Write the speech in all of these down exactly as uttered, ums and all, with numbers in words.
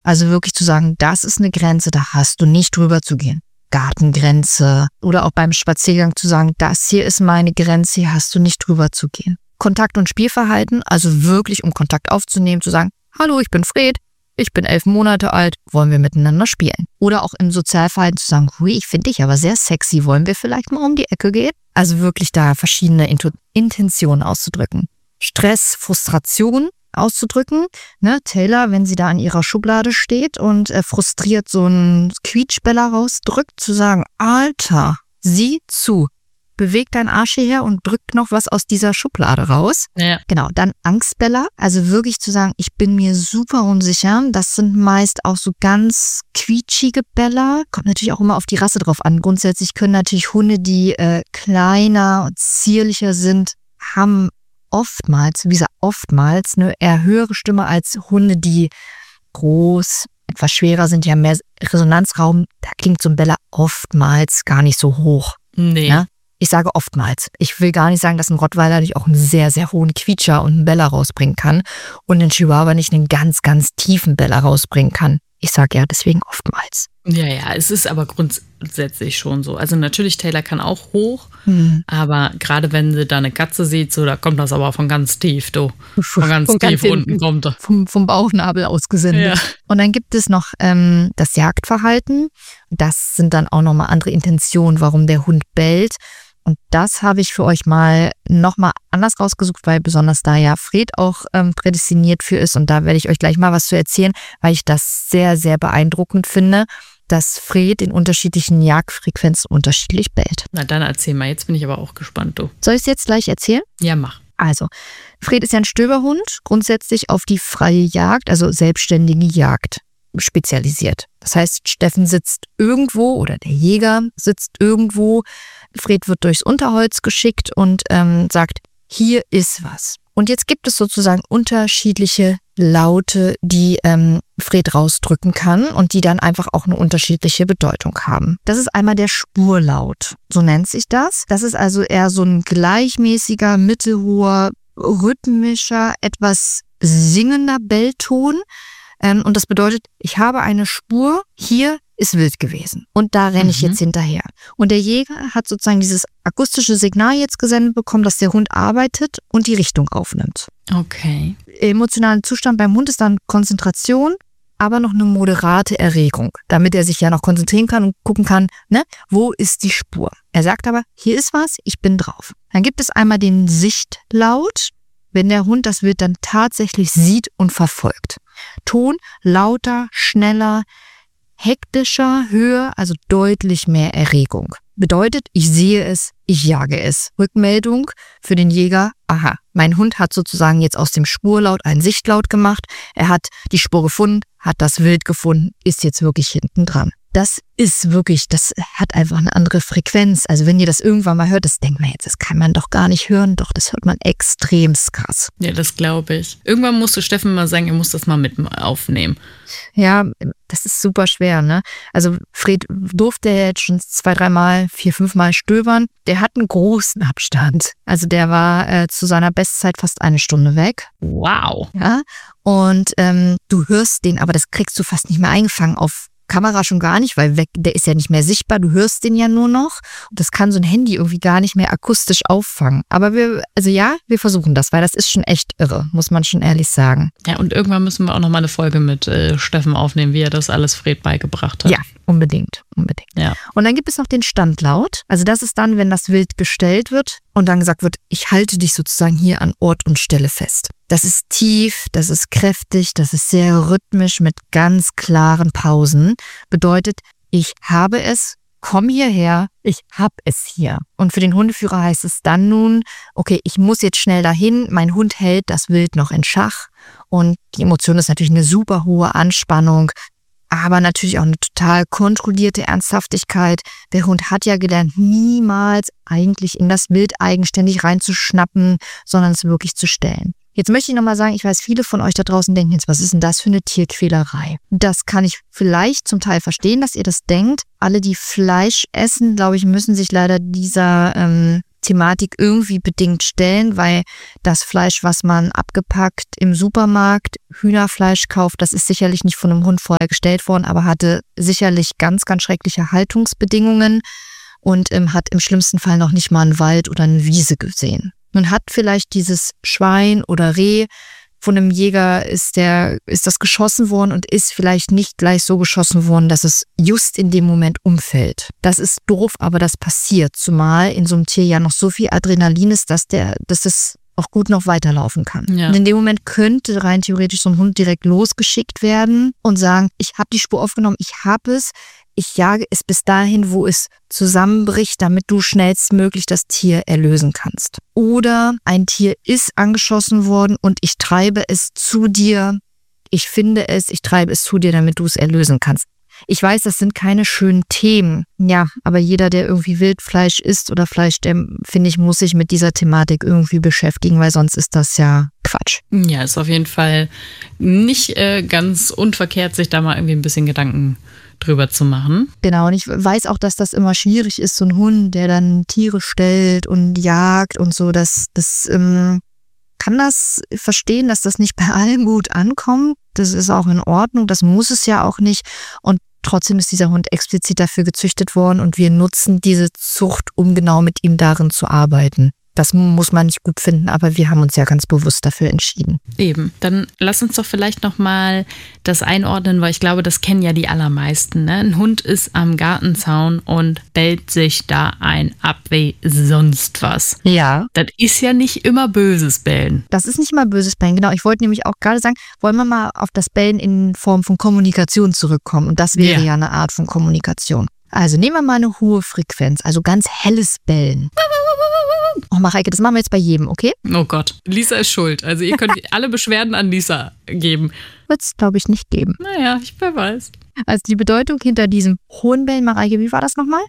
Also wirklich zu sagen, das ist eine Grenze, da hast du nicht drüber zu gehen. Gartengrenze oder auch beim Spaziergang zu sagen, das hier ist meine Grenze, hier hast du nicht drüber zu gehen. Kontakt- und Spielverhalten, also wirklich um Kontakt aufzunehmen, zu sagen, hallo, ich bin Fred, ich bin elf Monate alt, wollen wir miteinander spielen? Oder auch im Sozialverhalten zu sagen, hui, ich finde dich aber sehr sexy, wollen wir vielleicht mal um die Ecke gehen? Also wirklich da verschiedene Intu- Intentionen auszudrücken. Stress, Frustration auszudrücken. Ne, Taylor, wenn sie da in ihrer Schublade steht und äh, frustriert so einen Quietschbella rausdrückt, zu sagen, Alter, sieh zu, beweg deinen Arsch hierher und drück noch was aus dieser Schublade raus. Ja. Genau, dann Angstbella, also wirklich zu sagen, ich bin mir super unsicher. Das sind meist auch so ganz quietschige Bella. Kommt natürlich auch immer auf die Rasse drauf an. Grundsätzlich können natürlich Hunde, die äh, kleiner und zierlicher sind, haben oftmals, wie gesagt, oftmals eine eher höhere Stimme als Hunde, die groß, etwas schwerer sind, die haben mehr Resonanzraum. Da klingt so ein Bella oftmals gar nicht so hoch. Nee. Ja? Ich sage oftmals. Ich will gar nicht sagen, dass ein Rottweiler nicht auch einen sehr, sehr hohen Quietscher und einen Bella rausbringen kann und ein Chihuahua nicht einen ganz, ganz tiefen Bella rausbringen kann. Ich sage ja deswegen oftmals. Ja, ja, es ist aber grundsätzlich schon so. Also natürlich, Taylor kann auch hoch, Hm. aber gerade wenn sie da eine Katze sieht, so, da kommt das aber von ganz tief, du. Von ganz Von tief ganz unten hinten. kommt er. Vom, vom Bauchnabel ausgesendet. Ja. Und dann gibt es noch ähm, das Jagdverhalten. Das sind dann auch nochmal andere Intentionen, warum der Hund bellt. Und das habe ich für euch mal nochmal anders rausgesucht, weil besonders da ja Fred auch ähm, prädestiniert für ist. Und da werde ich euch gleich mal was zu erzählen, weil ich das sehr, sehr beeindruckend finde, dass Fred in unterschiedlichen Jagdfrequenzen unterschiedlich bellt. Na dann erzähl mal, jetzt bin ich aber auch gespannt, du. Soll ich es jetzt gleich erzählen? Ja, mach. Also, Fred ist ja ein Stöberhund, grundsätzlich auf die freie Jagd, also selbstständige Jagd spezialisiert. Das heißt, Steffen sitzt irgendwo oder der Jäger sitzt irgendwo, Fred wird durchs Unterholz geschickt und ähm, sagt, hier ist was. Und jetzt gibt es sozusagen unterschiedliche Laute, die ähm, Fred rausdrücken kann und die dann einfach auch eine unterschiedliche Bedeutung haben. Das ist einmal der Spurlaut, so nennt sich das. Das ist also eher so ein gleichmäßiger, mittelhoher, rhythmischer, etwas singender Bellton. Ähm, und das bedeutet, ich habe eine Spur, hier ist wild gewesen. Und da renne ich Mhm. jetzt hinterher. Und der Jäger hat sozusagen dieses akustische Signal jetzt gesendet bekommen, dass der Hund arbeitet und die Richtung aufnimmt. Okay. Emotionalen Zustand beim Hund ist dann Konzentration, aber noch eine moderate Erregung, damit er sich ja noch konzentrieren kann und gucken kann, ne, wo ist die Spur. Er sagt aber, hier ist was, ich bin drauf. Dann gibt es einmal den Sichtlaut, wenn der Hund das Wild dann tatsächlich sieht und verfolgt. Ton lauter, schneller, hektischer, höher, also deutlich mehr Erregung. Bedeutet, ich sehe es, ich jage es. Rückmeldung für den Jäger, aha, mein Hund hat sozusagen jetzt aus dem Spurlaut einen Sichtlaut gemacht. Er hat die Spur gefunden, hat das Wild gefunden, ist jetzt wirklich hinten dran. Das ist wirklich, das hat einfach eine andere Frequenz. Also wenn ihr das irgendwann mal hört, das denkt man jetzt, das kann man doch gar nicht hören. Doch, das hört man extrem krass. Ja, das glaube ich. Irgendwann musst du Steffen mal sagen, er muss das mal mit aufnehmen. Ja, das ist super schwer, ne? Also Fred durfte jetzt schon zwei, dreimal, vier, fünfmal stöbern. Der hat einen großen Abstand. Also der war äh, zu seiner Bestzeit fast eine Stunde weg. Wow. Ja, und ähm, du hörst den, aber das kriegst du fast nicht mehr eingefangen auf Kamera schon gar nicht, weil weg, der ist ja nicht mehr sichtbar, du hörst den ja nur noch. Und das kann so ein Handy irgendwie gar nicht mehr akustisch auffangen. Aber wir, also ja, wir versuchen das, weil das ist schon echt irre, muss man schon ehrlich sagen. Ja, und irgendwann müssen wir auch noch mal eine Folge mit äh, Steffen aufnehmen, wie er das alles Fred beigebracht hat. Ja, unbedingt, unbedingt. Ja. Und dann gibt es noch den Standlaut. Also das ist dann, wenn das Wild gestellt wird und dann gesagt wird, ich halte dich sozusagen hier an Ort und Stelle fest. Das ist tief, das ist kräftig, das ist sehr rhythmisch mit ganz klaren Pausen. Bedeutet, ich habe es, komm hierher, ich hab es hier. Und für den Hundeführer heißt es dann nun, okay, ich muss jetzt schnell dahin, mein Hund hält das Wild noch in Schach. Und die Emotion ist natürlich eine super hohe Anspannung, aber natürlich auch eine total kontrollierte Ernsthaftigkeit. Der Hund hat ja gelernt, niemals eigentlich in das Wild eigenständig reinzuschnappen, sondern es wirklich zu stellen. Jetzt möchte ich nochmal sagen, ich weiß, viele von euch da draußen denken jetzt, was ist denn das für eine Tierquälerei? Das kann ich vielleicht zum Teil verstehen, dass ihr das denkt. Alle, die Fleisch essen, glaube ich, müssen sich leider dieser ähm, Thematik irgendwie bedingt stellen, weil das Fleisch, was man abgepackt im Supermarkt Hühnerfleisch kauft, das ist sicherlich nicht von einem Hund vorher gestellt worden, aber hatte sicherlich ganz, ganz schreckliche Haltungsbedingungen und ähm, hat im schlimmsten Fall noch nicht mal einen Wald oder eine Wiese gesehen. Nun hat vielleicht dieses Schwein oder Reh von einem Jäger ist der, ist das geschossen worden und ist vielleicht nicht gleich so geschossen worden, dass es just in dem Moment umfällt. Das ist doof, aber das passiert, zumal in so einem Tier ja noch so viel Adrenalin ist, dass der, dass es auch gut noch weiterlaufen kann. Ja. Und in dem Moment könnte rein theoretisch so ein Hund direkt losgeschickt werden und sagen, ich habe die Spur aufgenommen, ich habe es, ich jage es bis dahin, wo es zusammenbricht, damit du schnellstmöglich das Tier erlösen kannst. Oder ein Tier ist angeschossen worden und ich treibe es zu dir, ich finde es, ich treibe es zu dir, damit du es erlösen kannst. Ich weiß, das sind keine schönen Themen, ja, aber jeder, der irgendwie Wildfleisch isst oder Fleisch, der, finde ich, muss sich mit dieser Thematik irgendwie beschäftigen, weil sonst ist das ja Quatsch. Ja, ist auf jeden Fall nicht äh, ganz unverkehrt, sich da mal irgendwie ein bisschen Gedanken drüber zu machen. Genau, und ich weiß auch, dass das immer schwierig ist, so ein Hund, der dann Tiere stellt und jagt und so, das, das ähm, kann das verstehen, dass das nicht bei allen gut ankommt. Das ist auch in Ordnung, das muss es ja auch nicht. Und trotzdem ist dieser Hund explizit dafür gezüchtet worden und wir nutzen diese Zucht, um genau mit ihm darin zu arbeiten. Das muss man nicht gut finden, aber wir haben uns ja ganz bewusst dafür entschieden. Eben. Dann lass uns doch vielleicht nochmal das einordnen, weil ich glaube, das kennen ja die allermeisten. Ne? Ein Hund ist am Gartenzaun und bellt sich da ein ab wie sonst was. Ja. Das ist ja nicht immer böses Bellen. Das ist nicht immer böses Bellen, genau. Ich wollte nämlich auch gerade sagen, wollen wir mal auf das Bellen in Form von Kommunikation zurückkommen. Und das wäre Ja. ja eine Art von Kommunikation. Also nehmen wir mal eine hohe Frequenz, also ganz helles Bellen. Oh, Mareike, das machen wir jetzt bei jedem, okay? Oh Gott, Lisa ist schuld. Also ihr könnt alle Beschwerden an Lisa geben. Wird es, glaube ich, nicht geben. Naja, ich wer weiß. Also die Bedeutung hinter diesem hohen Bellen, Mareike, wie war das nochmal?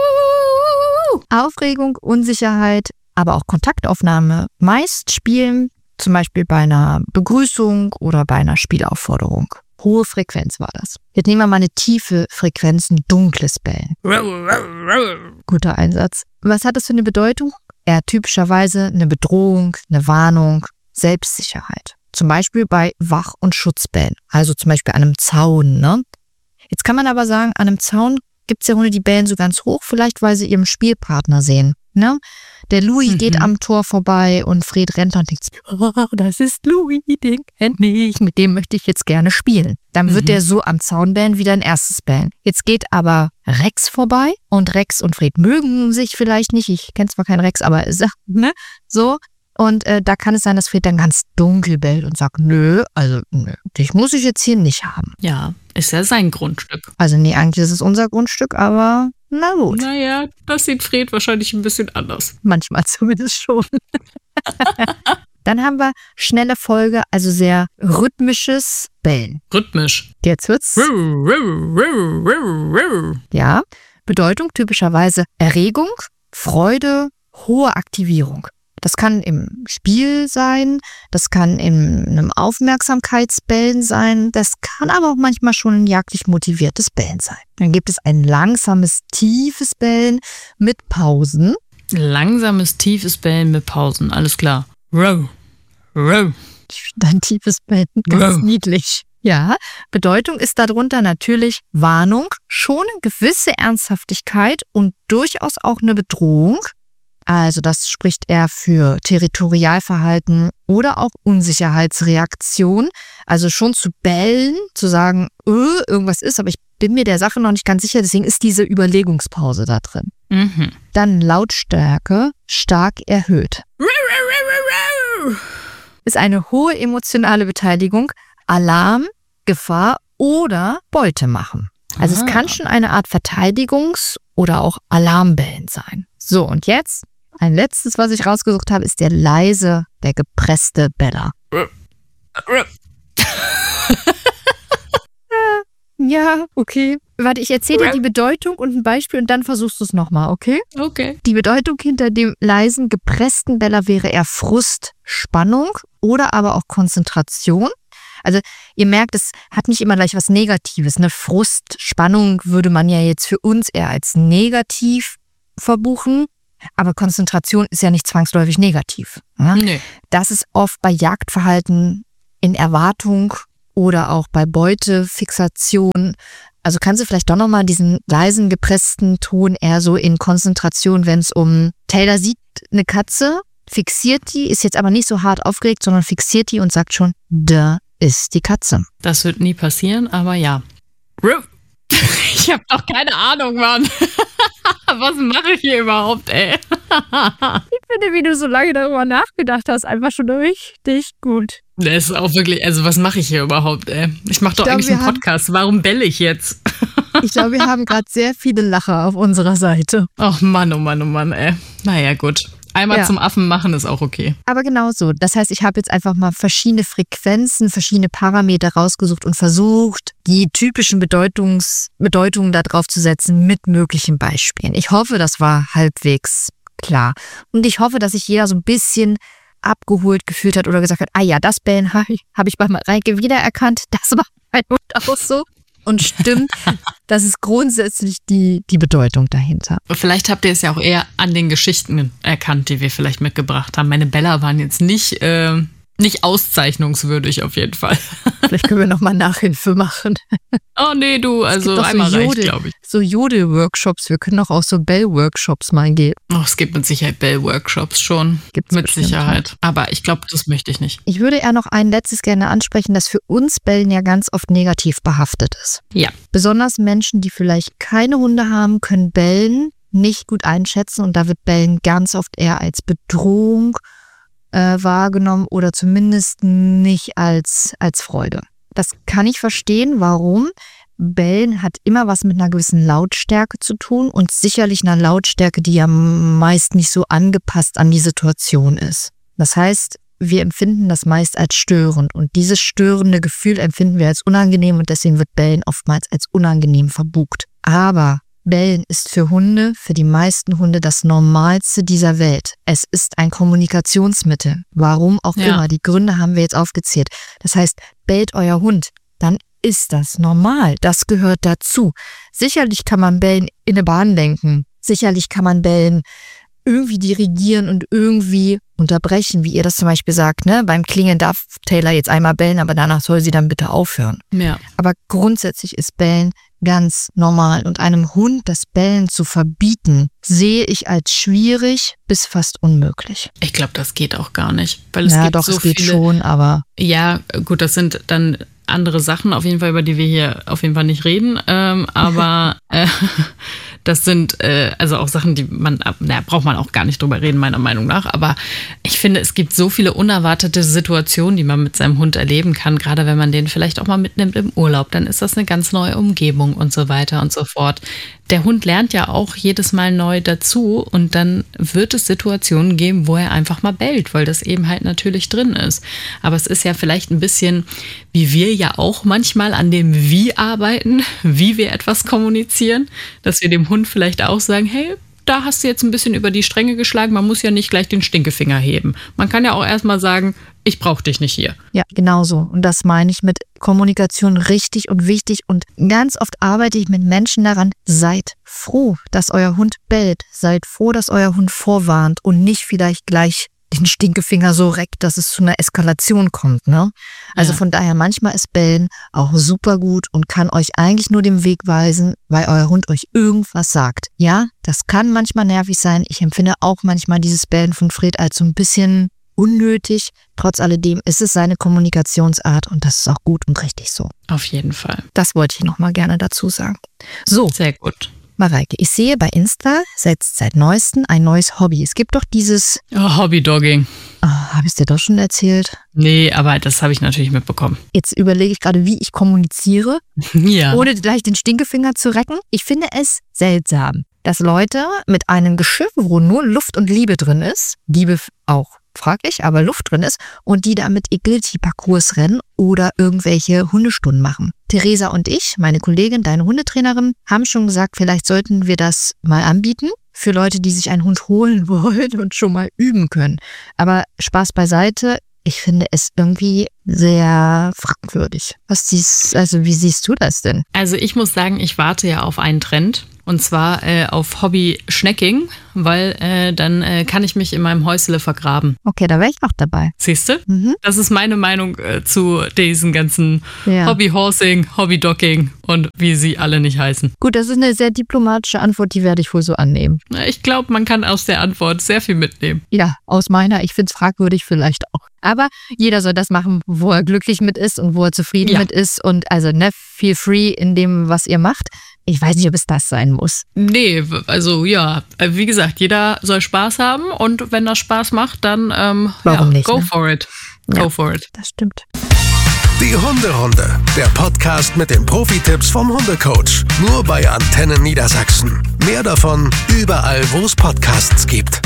Aufregung, Unsicherheit, aber auch Kontaktaufnahme. Meist spielen, zum Beispiel bei einer Begrüßung oder bei einer Spielaufforderung. Hohe Frequenz war das. Jetzt nehmen wir mal eine tiefe Frequenz, ein dunkles Bellen. Guter Einsatz. Was hat das für eine Bedeutung? Eher typischerweise eine Bedrohung, eine Warnung, Selbstsicherheit. Zum Beispiel bei Wach- und Schutzbällen, also zum Beispiel an einem Zaun. Ne? Jetzt kann man aber sagen, an einem Zaun gibt es ja Hunde, die bellen so ganz hoch, vielleicht weil sie ihren Spielpartner sehen. Ne? Der Louis mhm. geht am Tor vorbei und Fred rennt und denkt, oh, das ist Louis, den kenn ich, mit dem möchte ich jetzt gerne spielen. Dann mhm. wird der so am Zaun bellen wie dein erstes Bellen. Jetzt geht aber Rex vorbei und Rex und Fred mögen sich vielleicht nicht. Ich kenne zwar keinen Rex, aber ne, so. Und äh, da kann es sein, dass Fred dann ganz dunkel bellt und sagt, nö, also nö, dich muss ich jetzt hier nicht haben. Ja, ist ja sein Grundstück. Also nee, eigentlich ist es unser Grundstück, aber na gut. Naja, das sieht Fred wahrscheinlich ein bisschen anders. Manchmal zumindest schon. Dann haben wir schnelle Folge, also sehr rhythmisches Bellen. Rhythmisch. Jetzt wird's. Ja, Bedeutung typischerweise Erregung, Freude, hohe Aktivierung. Das kann im Spiel sein, das kann in einem Aufmerksamkeitsbellen sein, das kann aber auch manchmal schon ein jagdlich motiviertes Bellen sein. Dann gibt es ein langsames, tiefes Bellen mit Pausen. Langsames, tiefes Bellen mit Pausen, alles klar. Row, row. Ich finde ein tiefes Bellen ganz row. Niedlich. Ja, Bedeutung ist darunter natürlich Warnung, schon eine gewisse Ernsthaftigkeit und durchaus auch eine Bedrohung. Also das spricht eher für Territorialverhalten oder auch Unsicherheitsreaktion. Also schon zu bellen, zu sagen, öh, irgendwas ist, aber ich bin mir der Sache noch nicht ganz sicher, deswegen ist diese Überlegungspause da drin. Mhm. Dann Lautstärke stark erhöht. Ist eine hohe emotionale Beteiligung, Alarm, Gefahr oder Beute machen. Also ah. es kann schon eine Art Verteidigungs- oder auch Alarmbellen sein. So, und jetzt ein letztes, was ich rausgesucht habe, ist der leise, der gepresste Beller. Ja, okay. Warte, ich erzähle dir die Bedeutung und ein Beispiel und dann versuchst du es nochmal, okay? Okay. Die Bedeutung hinter dem leisen, gepressten Beller wäre eher Frust, Spannung oder aber auch Konzentration. Also ihr merkt, es hat nicht immer gleich was Negatives. Eine Frust, Spannung würde man ja jetzt für uns eher als negativ verbuchen. Aber Konzentration ist ja nicht zwangsläufig negativ. Ne? Nee. Das ist oft bei Jagdverhalten in Erwartung oder auch bei Beutefixation. Also kannst du vielleicht doch nochmal diesen leisen, gepressten Ton eher so in Konzentration, wenn es um Taylor sieht eine Katze, fixiert die, ist jetzt aber nicht so hart aufgeregt, sondern fixiert die und sagt schon, da ist die Katze. Das wird nie passieren, aber ja. Ich habe doch keine Ahnung, Mann. Was mache ich hier überhaupt, ey? Ich finde, wie du so lange darüber nachgedacht hast, einfach schon richtig gut. Das ist auch wirklich, also was mache ich hier überhaupt, ey? Ich mache doch Ich glaub, eigentlich wir einen Podcast. Warum belle ich jetzt? Ich glaube, wir haben gerade sehr viele Lacher auf unserer Seite. Ach Mann, oh Mann, oh Mann, ey. Naja, gut. Einmal Ja. zum Affen machen ist auch okay. Aber genau so. Das heißt, ich habe jetzt einfach mal verschiedene Frequenzen, verschiedene Parameter rausgesucht und versucht, die typischen Bedeutungs Bedeutungen da drauf zu setzen mit möglichen Beispielen. Ich hoffe, das war halbwegs klar. Und ich hoffe, dass sich jeder so ein bisschen abgeholt gefühlt hat oder gesagt hat, ah ja, das Bellen habe ich, hab ich bei Mareike wiedererkannt. Das war mein Hund auch so. Und stimmt, das ist grundsätzlich die, die Bedeutung dahinter. Vielleicht habt ihr es ja auch eher an den Geschichten erkannt, die wir vielleicht mitgebracht haben. Meine Bella waren jetzt nicht, äh, nicht auszeichnungswürdig auf jeden Fall. Vielleicht können wir nochmal Nachhilfe machen. Oh nee, du, also doch so einmal reicht, Jodel- glaube ich. So Jodel-Workshops. Wir können doch auch so Bell-Workshops mal gehen. Oh, es gibt mit Sicherheit Bell-Workshops schon. Gibt's Mit bestimmt, Sicherheit. Aber ich glaube, das möchte ich nicht. Ich würde eher noch ein letztes gerne ansprechen, dass für uns Bellen ja ganz oft negativ behaftet ist. Ja. Besonders Menschen, die vielleicht keine Hunde haben, können Bellen nicht gut einschätzen und da wird Bellen ganz oft eher als Bedrohung äh, wahrgenommen oder zumindest nicht als, als Freude. Das kann ich verstehen, warum. Bellen hat immer was mit einer gewissen Lautstärke zu tun und sicherlich einer Lautstärke, die ja meist nicht so angepasst an die Situation ist. Das heißt, wir empfinden das meist als störend und dieses störende Gefühl empfinden wir als unangenehm und deswegen wird Bellen oftmals als unangenehm verbucht. Aber Bellen ist für Hunde, für die meisten Hunde, das Normalste dieser Welt. Es ist ein Kommunikationsmittel. Warum auch Ja. immer. Die Gründe haben wir jetzt aufgezählt. Das heißt, bellt euer Hund, dann ist das normal. Das gehört dazu. Sicherlich kann man Bellen in eine Bahn lenken. Sicherlich kann man Bellen irgendwie dirigieren und irgendwie unterbrechen, wie ihr das zum Beispiel sagt, ne? Beim Klingeln darf Taylor jetzt einmal bellen, aber danach soll sie dann bitte aufhören. Ja. Aber grundsätzlich ist Bellen ganz normal und einem Hund das Bellen zu verbieten, sehe ich als schwierig bis fast unmöglich. Ich glaube, das geht auch gar nicht. Weil es Ja, gibt doch, so es geht viele, schon, aber Ja, gut, das sind dann andere Sachen, auf jeden Fall, über die wir hier auf jeden Fall nicht reden. Ähm, aber äh, das sind äh, also auch Sachen, die man, na, braucht man auch gar nicht drüber reden, meiner Meinung nach. Aber ich finde, es gibt so viele unerwartete Situationen, die man mit seinem Hund erleben kann, gerade wenn man den vielleicht auch mal mitnimmt im Urlaub. Dann ist das eine ganz neue Umgebung und so weiter und so fort. Der Hund lernt ja auch jedes Mal neu dazu und dann wird es Situationen geben, wo er einfach mal bellt, weil das eben halt natürlich drin ist. Aber es ist ja vielleicht ein bisschen, wie wir ja auch manchmal an dem Wie arbeiten, wie wir etwas kommunizieren, dass wir dem Hund vielleicht auch sagen, hey, da hast du jetzt ein bisschen über die Stränge geschlagen, man muss ja nicht gleich den Stinkefinger heben. Man kann ja auch erstmal sagen, ich brauche dich nicht hier. ja, genauso. Und das meine ich mit Kommunikation richtig und wichtig. Und ganz oft arbeite ich mit Menschen daran, seid froh, dass euer Hund bellt. Seid froh, dass euer Hund vorwarnt und nicht vielleicht gleich den Stinkefinger so reckt, dass es zu einer Eskalation kommt. Ne? Also Ja. von daher, manchmal ist Bellen auch super gut und kann euch eigentlich nur den Weg weisen, weil euer Hund euch irgendwas sagt. Ja, das kann manchmal nervig sein. Ich empfinde auch manchmal dieses Bellen von Fred als so ein bisschen unnötig. Trotz alledem ist es seine Kommunikationsart und das ist auch gut und richtig so. Auf jeden Fall. Das wollte ich nochmal gerne dazu sagen. So, Sehr gut. Mareike, ich sehe bei Insta setzt seit neuestem ein neues Hobby. Es gibt doch dieses, Oh, Hobbydogging. oh, habe ich es dir doch schon erzählt? Nee, aber das habe ich natürlich mitbekommen. Jetzt überlege ich gerade, wie ich kommuniziere, Ja. ohne gleich den Stinkefinger zu recken. Ich finde es seltsam, dass Leute mit einem Geschirr, wo nur Luft und Liebe drin ist, Liebe auch fraglich, aber Luft drin ist, und die da mit Agility-Parcours rennen oder irgendwelche Hundestunden machen. Theresa und ich, meine Kollegin, deine Hundetrainerin, haben schon gesagt, vielleicht sollten wir das mal anbieten für Leute, die sich einen Hund holen wollen und schon mal üben können. Aber Spaß beiseite, ich finde es irgendwie sehr fragwürdig. Was siehst, also wie siehst du das denn? Also ich muss sagen, ich warte ja auf einen Trend. Und zwar äh, auf Hobby-Schnecking, weil äh, dann äh, kann ich mich in meinem Häusle vergraben. Okay, da wäre ich auch dabei. Siehst du? Mhm. Das ist meine Meinung äh, zu diesen ganzen Ja. Hobby-Horsing, Hobby-Docking und wie sie alle nicht heißen. Gut, das ist eine sehr diplomatische Antwort, die werde ich wohl so annehmen. Ich glaube, man kann aus der Antwort sehr viel mitnehmen. Ja, aus meiner, ich finde es fragwürdig vielleicht auch. Aber jeder soll das machen, wo er glücklich mit ist und wo er zufrieden Ja. mit ist. Und also, ne, feel free in dem, was ihr macht. Ich weiß nicht, ob es das sein muss. Nee, also ja, wie gesagt, jeder soll Spaß haben und wenn das Spaß macht, dann ähm, Warum ja, nicht, go ne? for it. Go Ja. for it. Das stimmt. Die Hunderunde, der Podcast mit den Profi-Tipps vom Hundecoach. Nur bei Antennen Niedersachsen. Mehr davon überall, wo es Podcasts gibt.